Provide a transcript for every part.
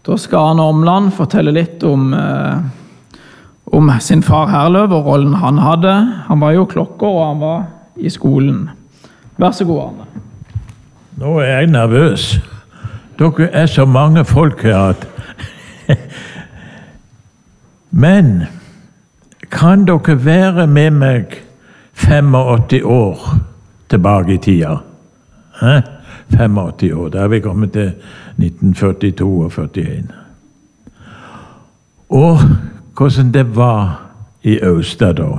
Da skal Arne Omland fortelle litt om sin far Herløv og rollen han hadde. Han var jo klokker, og han var i skolen. Vær så god, Arne. Nå er jeg nervøs. Dere er så mange folk her at... Men kan dere være med meg 85 år tilbake i tida? 85 år, da er vi kommet til 1942 og 41. Og hvordan det var i Austad da.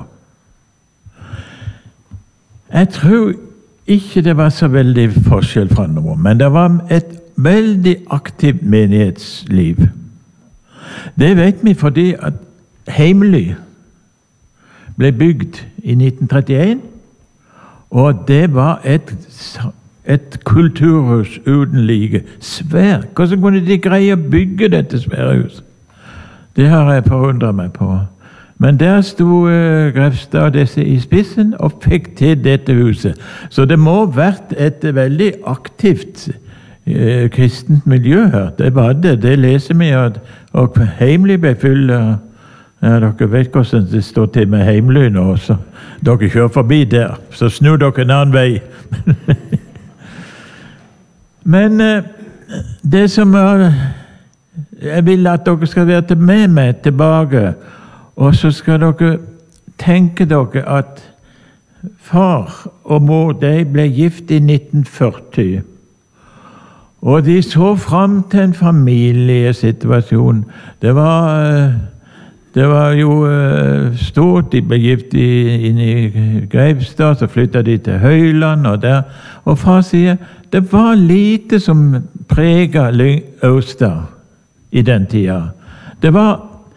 Jeg tror ikke det var så veldig forskjell fra nå, men det var et veldig aktivt menighetsliv. Det vet vi fordi at Heimly ble bygd i 1931, og det var et kulturhus uten like. Svært. Hvordan kunne de greie å bygge dette svære huset? Det har jeg forundret meg på. Men der sto Grefstad og disse i spissen og fikk til dette huset. Så det må ha vært et veldig aktivt kristent miljø her. Det var det. Det leser vi at og Heimly ble full. Ja, dere vet hvordan det står til med Heimly nå, så dere kjører forbi der. Så snur dere en annen vei. Men det som jeg vil at dere skal være med meg tilbake, og så skal dere tenke dere at far og mor de ble gift i 1940, og de så frem til en familiesituasjon. Det var jo stort. De ble gift inn i Greivstad, så flyttet de til Høyland, og far sier det var lite som preget Austad i den tida. Det var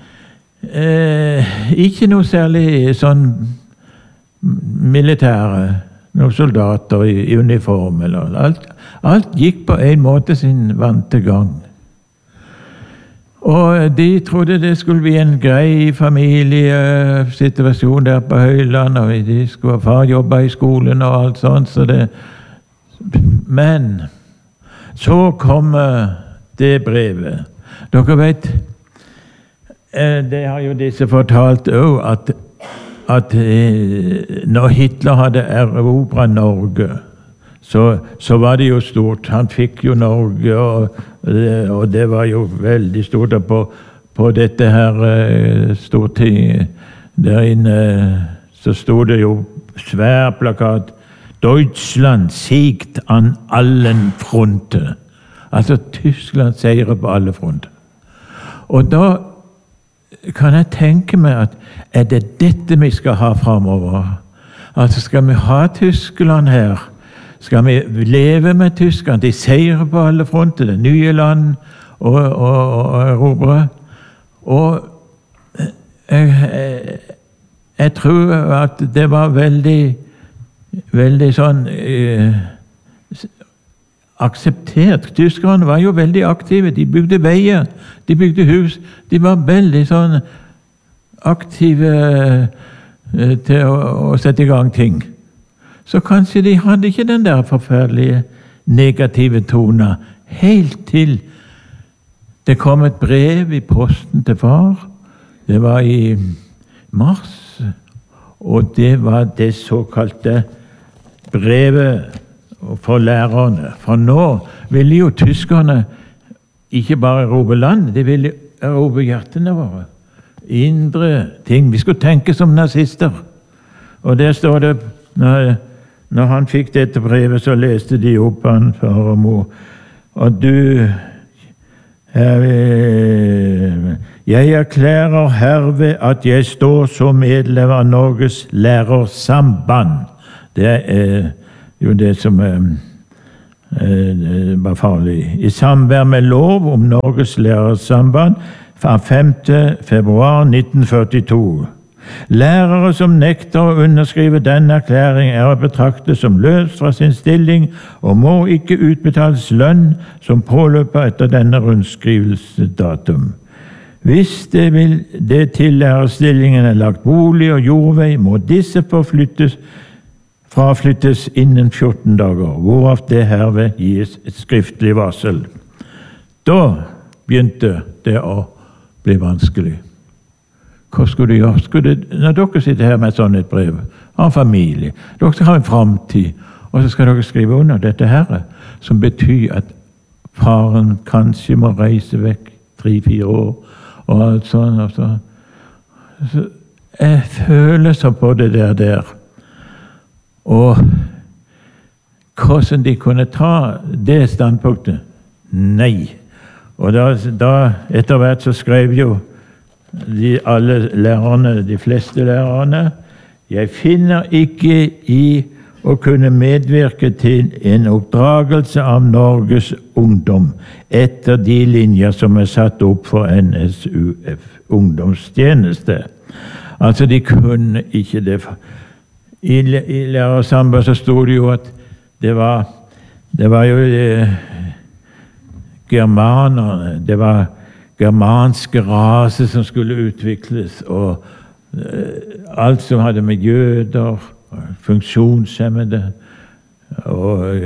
ikke noe særlig sånn militære, noen soldater i uniform, eller alt gikk på en måte sin vante gang. Og de trodde det skulle bli en grei familiesituasjon der på Høyland, og de skulle ha far jobbe i skolen og alt sånt, så det... Men så kommer det brevet. Dere vet, det har jo disse fortalt også, at når Hitler hadde erobret Norge, så var det jo stort. Han fikk jo Norge, og det var jo veldig stort. På dette her Stortinget der inne, så stod det jo svær plakat, Deutschland siegt an allen fronter. Altså Tyskland seirer på alle fronter. Og da kan jeg tenke meg at er det dette vi skal ha fremover? Altså skal vi ha Tyskland her? Skal vi leve med Tyskland? De seirer på alle fronter, det nye land og erobre. Og jeg tror at det var veldig sånn akseptert. Tyskerne var jo veldig aktive. De bygde veier, de bygde hus. De var veldig sånn aktive til å sette i gang ting. Så kanskje de hadde ikke den der forferdelige negative tonen helt til det kom et brev i posten til far. Det var i mars, og det var det såkalte brevet for lærerne. For nå ville jo tyskerne ikke bare erobre land, de ville erobre hjertene våre. Indre ting. Vi skulle tenke som nazister. Og der står det, når han fikk dette brevet, så leste de opp han, far og mor. Og du, jeg erklærer herved at jeg står som medlem av Norges lærersamband. Det er jo det som var farlig. I samvær med lov om Norges lærersamband fra 5. februar 1942. Lærere som nekter å underskrive denne erklæring er å betrakte som løs fra sin stilling og må ikke utbetales lønn som påløper etter denne rundskrivelsedatum. Hvis det til lærerstillingen er lagt bolig og jordvei, må disse fraflyttes innen 14 dager, hvorav det herved gis et skriftlig varsel. Da begynte det å bli vanskelig. Hva skulle du gjøre? Når dere sitter her med et sånt et brev, har en familie, dere skal ha en fremtid, og så skal dere skrive under dette her, som betyr at faren kanskje må reise vekk 3-4 år, og alt sånt. Og så. Så jeg føler så på det der. Og hvordan de kunne ta det standpunktet? Nei. Og da etter hvert så skrev jo alle lærerne, de fleste lærerne, jeg finner ikke i å kunne medvirke til en oppdragelse av Norges ungdom etter de linjer som satt opp for NSUF, ungdomstjeneste. Altså, de kunne ikke det. I lærersamfunnet så stod det jo at det var jo germanerne, det var germanske raser som skulle utvikles, og alt som hadde med jøder, funksjonshemmede og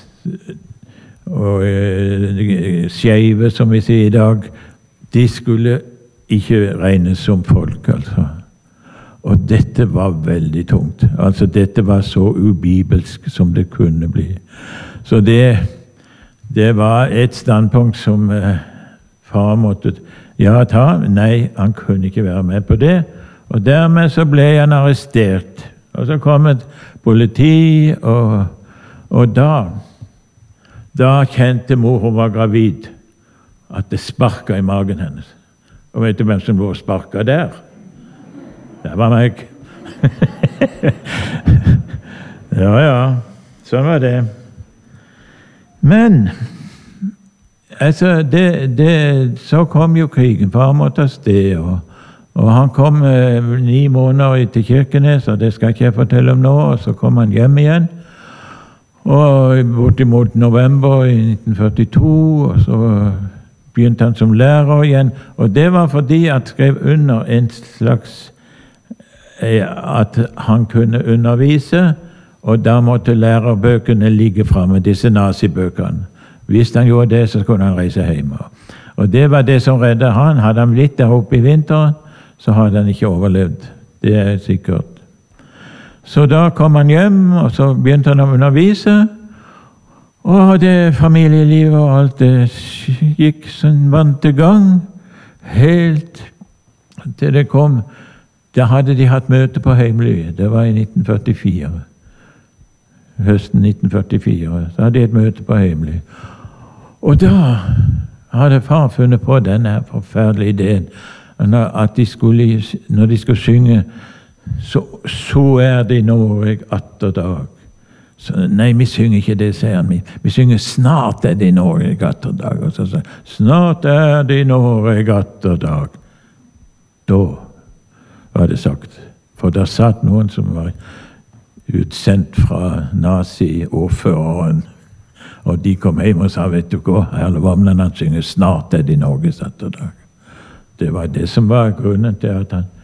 skeive, som vi sier i dag, de skulle ikke regnes som folk, altså. Og dette var veldig tungt. Altså, dette var så ubibelsk som det kunne bli. Så det var et standpunkt som far måtte ta. Nei, han kunne ikke være med på det. Og dermed så ble han arrestert. Og så kom et politi, og da kjente mor, hun var gravid, at det sparket i magen hennes. Og vet du hvem som lå og sparket der? Det var meg. Ja, sånn var det. Men, altså, så kom jo krigen. Far måtte av sted, og han kom 9 måneder til Kirkenes, og det skal ikke jeg fortelle om nå, og så kom han hjem igjen. Og bortimot november i 1942, og så begynte han som lærer igjen. Og det var fordi han skrev under en slags at han kunne undervise, og da måtte lærerbøkene ligge fremme, disse nazibøkene. Hvis han gjorde det, så kunne han reise hjem. Og det var det som reddet han. Hadde han blitt der oppe i vinteren, så hadde han ikke overlevd. Det er sikkert. Så da kom han hjem, og så begynte han å undervise, og det familielivet og alt det gikk sånn vante gang, helt til det kom. Da hadde de hatt møte på Heimly. Det var i 1944. Høsten 1944. Så hadde de et møte på Heimly. Og da hadde far funnet på denne forferdelige ideen, at når de skulle synge, så er det Norge atter dag. Så, nei, vi synger ikke det, sier han. Vi synger snart er det Norge atter dag. Og så sier snart er det Norge atter dag. Da var det sagt. For der satt noen som var utsendt fra nazi-ordføreren, og de kom hjem og sa, vet du hva, Herle Vamland, han synger snart er det Norges atterdag. Det var det som var grunnen til at han,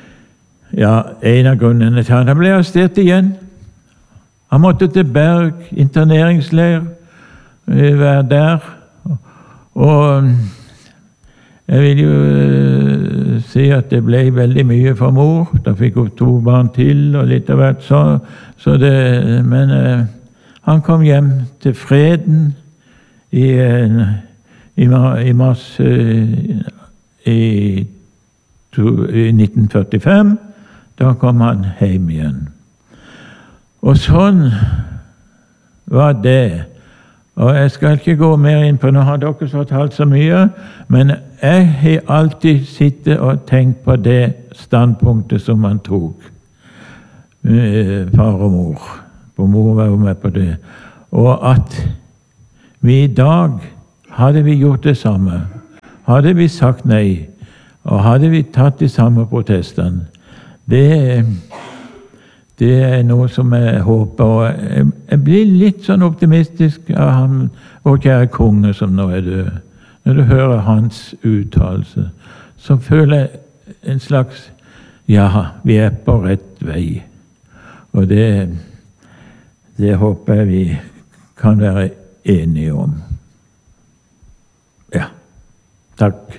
en av grunnene til at han ble arrestert igjen. Han måtte til Berg, interneringsleir, være der, og jeg vil jo si at det ble veldig mye for mor. Da fikk hun 2 barn til, og litt av hvert men han kom hjem til freden i mars i 1945. Da kom han hjem igjen. Og sånn var det. Og jeg skal ikke gå mer inn på, nå har dere fortalt så mye, men jeg har alltid sittet og tenkt på det standpunktet som han tok, far og mor. For mor var jo med på det. Og at vi i dag, hadde vi gjort det samme, hadde vi sagt nei, og hadde vi tatt de samme protestene, det er noe som jeg håper, og jeg blir litt sånn optimistisk av ham, vår kjære konge som nå er død. Når du hører hans uttalelse, så føler jeg en slags, vi er på rett vei. Og det håper jeg vi kan være enige om. Ja. Takk.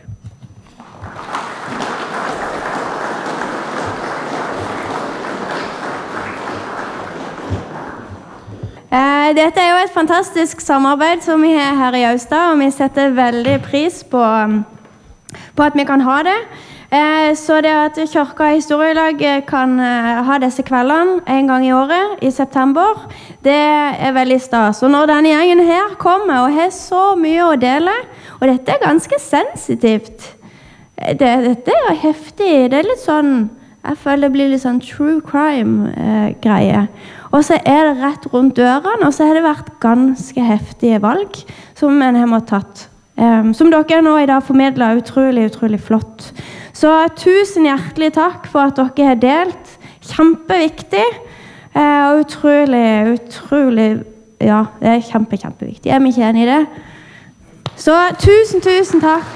Dette jo et fantastisk samarbeid som vi har her i Austad, og vi setter veldig pris på at vi kan ha det. Så det at Kirka Historielag kan ha disse kveldene en gang i året, i september, det veldig stas. Og når denne gjengen her kommer og har så mye å dele, og dette ganske sensitivt, dette heftig, det litt sånn, jeg føler det blir litt sånn true crime-greie. Og så det rett rundt dørene, og så har det vært ganske heftige valg som en har måttet tatt. Som dere nå i dag formidlet, utrolig, utrolig flott. Så tusen hjertelig takk for at dere har delt. Kjempeviktig, og utrolig, ja, det kjempeviktig. Vi ikke enige i det? Så tusen takk.